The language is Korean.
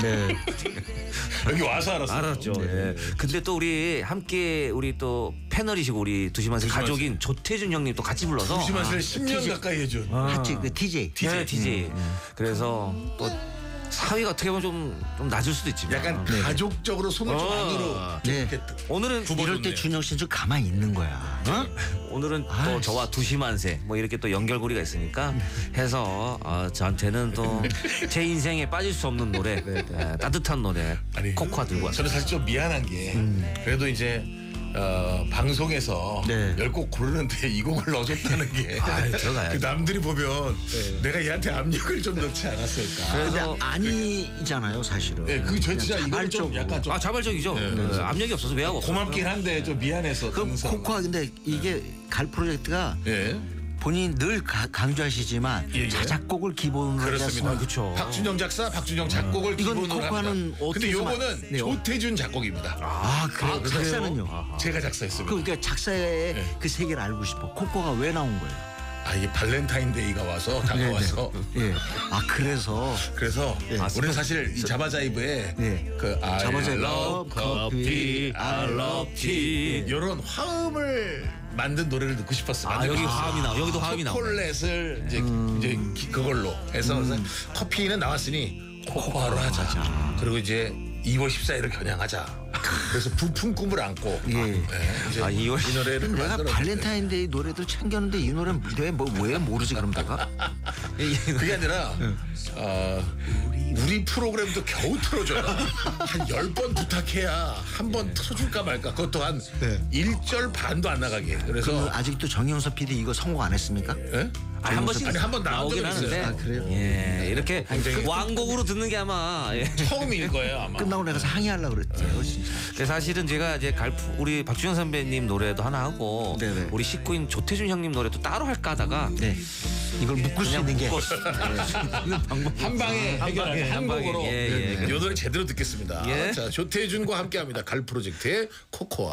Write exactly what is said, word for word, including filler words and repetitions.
네. 여기 와서 알았어요. 알았죠. 예. 근데 또 우리 함께 우리 또 패널이시고 우리 두시만세 두시만세. 가족인 조태준 형님 또 같이 불러서 두시만세를 십 년 티제이. 가까이 해준. 같이 그 티제이. 네, 디제이. 그래서 또 사위가 어떻게 보면 좀, 좀 낮을 수도 있지만 약간 네. 가족적으로 손을 좀 어. 안으로 네. 이렇게 오늘은 두 번. 이럴 때 좋네요. 준영 씨는 좀 가만히 있는 거야. 어? 오늘은 또 아이씨. 저와 두시만세 뭐 이렇게 또 연결고리가 있으니까 해서 어, 저한테는 또 제 인생에 빠질 수 없는 노래 예, 따뜻한 노래 아니, 코코아 들고 왔어요. 저는 사실 좀 미안한 게 그래도 이제 어, 방송에서 네. 열 곡 고르는데 이 곡을 넣어줬다는 게 아이, 들어가야죠. 그 남들이 보면 내가 얘한테 압력을 좀 넣지 않았을까. 근데 그래서 아니잖아요, 사실은. 네, 그저 진짜 이거 좀 자발적으로. 약간 좀 아 자발적이죠. 네, 예, 압력이 없어서 왜 하고 없어요. 고맙긴 한데 좀 미안해서. 그럼 듣는 사람. 코코아 근데 이게 갈 프로젝트가 예. 본인이 늘 가- 강조하시지만 예, 예. 자작곡을 기본으로 그렇습니다. 했으면 그쵸. 박준영 작사, 박준영 작곡을 이건 기본으로 코코아는 합니다. 근데 어떻게 요거는 해서 마- 네, 조태준 작곡입니다. 아 그래 아, 그래요? 작사는요. 아하. 제가 작사했습니다. 그러니까 작사의 네. 그 세계를 알고 싶어. 코코가 왜 나온 거예요? 아 이게 발렌타인데이가 와서 다가와서 예. 아 그래서 그래서 예. 우리는 사실 이 자바자이브에 예. 그 I 자바자이브 love coffee, I love tea 이런 화음을 만든 노래를 듣고 싶었어요. 아 여기 화음이 나 여기도 화음이 나오네. 초콜릿을 이제 음. 이제 기- 그걸로 해서 그래서 커피는 나왔으니 코코아로 하자. 그리고 이제 이월 십사일을 겨냥하자. 그래서 부푼 꿈을 안고 예. 네, 이제 아, 이월 이 노래를 내가 만들었는데 발렌타인데이 노래들 챙겼는데 이 노래는 왜뭐왜 모르지 그럼 내가? 그게 아니라 어, 우리 프로그램도 겨우 틀어줘요. 한 열 번 부탁해야 한 번 틀어줄까 말까. 그것도 한 일 절 반도 안 나가게. 그럼 그래서 아직도 정영석 피디 이거 성공 안 했습니까? 예? 아, 한 번씩 아니, 한번 나온 나오긴 적은 하는데. 있어요. 아, 그래요? 예, 이렇게 왕곡으로 듣는 게 아마 예. 처음일 거예요 아마. 끝나고 내가 상의하려고 그랬대요 진짜. 근데 사실은 제가 이제 갈프 우리 박준영 선배님 노래도 하나 하고 네네. 우리 식구인 조태준 형님 노래도 따로 할까 하다가 네. 이걸 묶을 수 그냥 있는 게 묶었어. 이건 방법 한 방에 한 해결하는 방에, 한 한 방에. 곡으로 예, 예. 이 노래 제대로 듣겠습니다. 예. 자 조태준과 함께합니다. 갈 프로젝트의 코코아.